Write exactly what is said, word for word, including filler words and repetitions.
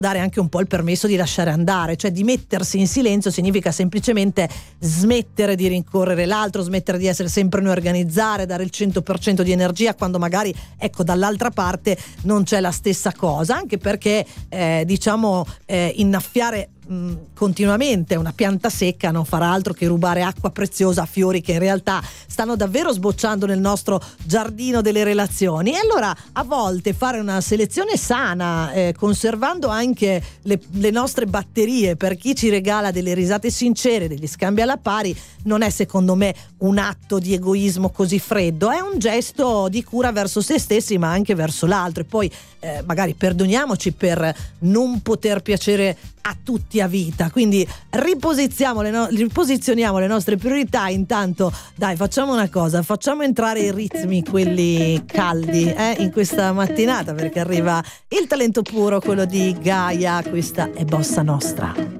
dare anche un po' il permesso di lasciare andare, cioè di mettersi in silenzio significa semplicemente smettere di rincorrere l'altro, smettere di essere sempre noi a organizzare, dare il cento per cento di energia quando magari, ecco, dall'altra parte non c'è la stessa cosa, anche perché eh, diciamo eh, innaffiare mh, continuamente una pianta secca non farà altro che rubare acqua preziosa a fiori che in realtà stanno davvero sbocciando nel nostro giardino delle relazioni. E allora a volte fare una selezione sana, eh, conservando anche anche le, le nostre batterie per chi ci regala delle risate sincere, degli scambi alla pari, non è secondo me un atto di egoismo così freddo, è un gesto di cura verso se stessi ma anche verso l'altro. E poi eh, magari perdoniamoci per non poter piacere a tutti a vita, quindi riposiziamo le no- riposizioniamo le nostre priorità. Intanto dai, facciamo una cosa, facciamo entrare i ritmi, quelli caldi, eh, in questa mattinata, perché arriva il talento puro, quello di Gaia. Questa è Bossa Nostra.